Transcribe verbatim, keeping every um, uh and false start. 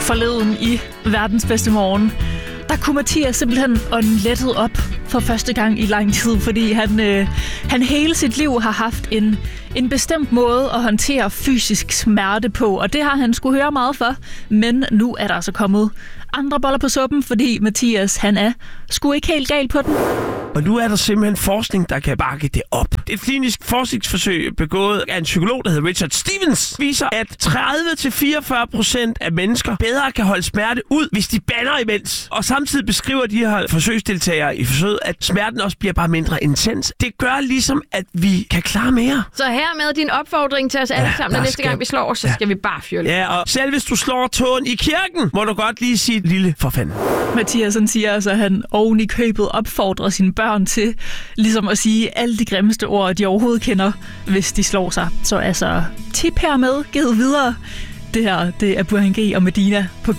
Forleden i Verdens Bedste Morgen, der kunne Mathias simpelthen ånde lettet op for første gang i lang tid, fordi han, øh, han hele sit liv har haft en, en bestemt måde at håndtere fysisk smerte på, og det har han skulle høre meget for, men nu er der altså kommet andre boller på suppen, fordi Mathias, han er sgu ikke helt gal på den. Og nu er der simpelthen forskning, der kan bakke det op. Et klinisk forskningsforsøg begået af en psykolog, der hedder Richard Stevens, viser, at tredive til fireogfyrre procent af mennesker bedre kan holde smerte ud, hvis de bander imens. Og samtidig beskriver de her forsøgsdeltagere i forsøget, at smerten også bliver bare mindre intens. Det gør ligesom, at vi kan klare mere. Så hermed din opfordring til os alle Ja, sammen, der næste skal- gang vi slår os, så Ja. skal vi bare fyre lidt. Ja, og selv hvis du slår tåen i kirken, må du godt lige sige et lille for fanden. Mathias han siger altså, at han oven i købet opfordrer sine børn til ligesom at sige alle de grimmeste ord, de overhovedet kender, hvis de slår sig. Så altså, tip hermed, givet videre. Det her, det er Burhan G og Medina på